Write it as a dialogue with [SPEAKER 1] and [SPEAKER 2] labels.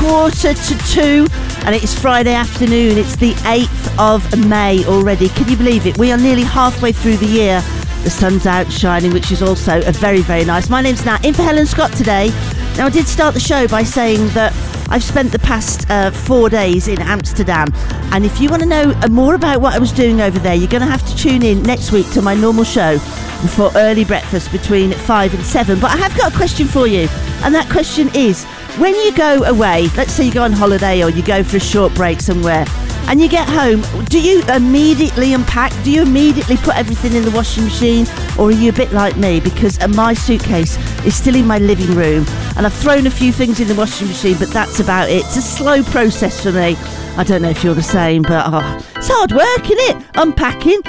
[SPEAKER 1] 1:45, and it's Friday afternoon. It's the 8th of May already. Can you believe it? We are nearly halfway through the year. The sun's out shining, which is also a very, very nice. My name's Nat, in for Helen Scott today. Now, I did start the show by saying that I've spent the past 4 days in Amsterdam, and if you want to know more about what I was doing over there, you're going to have to tune in next week to my normal show for early breakfast between 5 and 7. But I have got a question for you, and that question is, when you go away, let's say you go on holiday or you go for a short break somewhere, and you get home, do you immediately unpack? Do you immediately put everything in the washing machine? Or are you a bit like me? Because my suitcase is still in my living room, and I've thrown a few things in the washing machine, but that's about it. It's a slow process for me. I don't know if you're the same, but it's hard work, isn't it? Unpacking.